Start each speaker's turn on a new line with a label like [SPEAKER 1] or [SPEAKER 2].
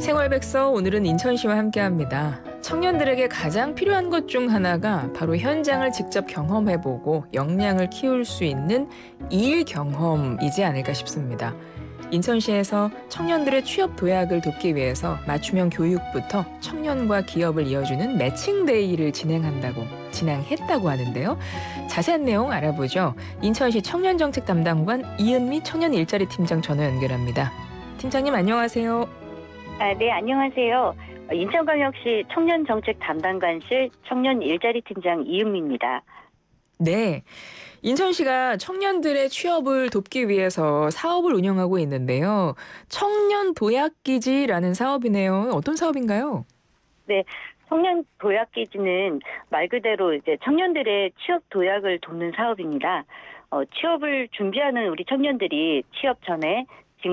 [SPEAKER 1] 생활백서 오늘은 인천시와 함께합니다. 청년들에게 가장 필요한 것 중 하나가 바로 현장을 직접 경험해보고 역량을 키울 수 있는 일 경험이지 않을까 싶습니다. 인천시에서 청년들의 취업 도약을 돕기 위해서 맞춤형 교육부터 청년과 기업을 이어주는 매칭데이를 진행했다고 하는데요. 자세한 내용 알아보죠. 인천시 청년정책 담당관 이은미 청년 일자리 팀장 전화 연결합니다. 팀장님 안녕하세요.
[SPEAKER 2] 네, 안녕하세요. 인천광역시 청년정책 담당관실 청년 일자리 팀장 이은미입니다.
[SPEAKER 1] 네. 인천시가 청년들의 취업을 돕기 위해서 사업을 운영하고 있는데요. 청년 도약기지라는 사업이네요. 어떤 사업인가요?
[SPEAKER 2] 네, 청년 도약기지는 말 그대로 이제 청년들의 취업 도약을 돕는 사업입니다. 취업을 준비하는 우리 청년들이 취업 전에